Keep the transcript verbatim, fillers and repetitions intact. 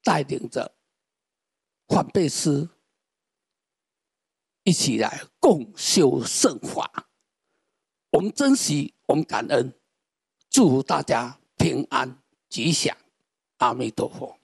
带领着反背师一起来共修圣法。我们珍惜，我们感恩，祝福大家平安吉祥，阿弥陀佛。